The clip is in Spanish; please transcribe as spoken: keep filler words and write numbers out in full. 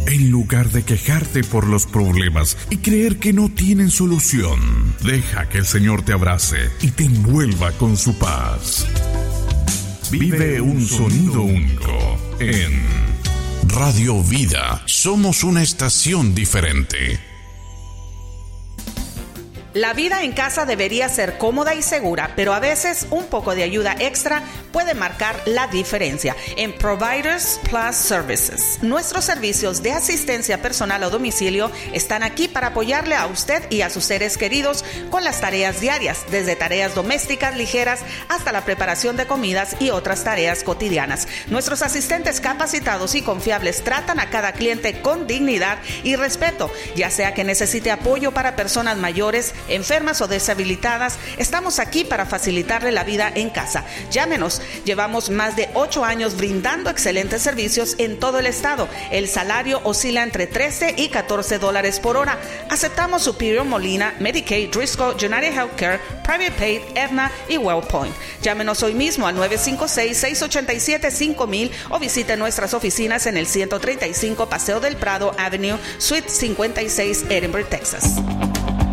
En lugar de quejarte por los problemas y creer que no tienen solución, deja que el Señor te abrace y te envuelva con su paz. Vive un sonido único en Radio Vida. Somos una estación diferente. La vida en casa debería ser cómoda y segura, pero a veces un poco de ayuda extra puede marcar la diferencia. En Providers Plus Services, nuestros servicios de asistencia personal a domicilio están aquí para apoyarle a usted y a sus seres queridos con las tareas diarias, desde tareas domésticas ligeras hasta la preparación de comidas y otras tareas cotidianas. Nuestros asistentes capacitados y confiables tratan a cada cliente con dignidad y respeto, ya sea que necesite apoyo para personas mayores, enfermas o deshabilitadas. Estamos aquí para facilitarle la vida en casa. Llámenos. Llevamos más de ocho años brindando excelentes servicios en todo el estado. El salario oscila entre trece y catorce dólares por hora. Aceptamos Superior, Molina, Medicaid, Driscoll, United Healthcare, Private Paid, Aetna y WellPoint. Llámenos hoy mismo al nueve cinco seis, seis ocho siete, cinco mil o visite nuestras oficinas en el ciento treinta y cinco Paseo del Prado Avenue, Suite cincuenta y seis, Edinburgh, Texas.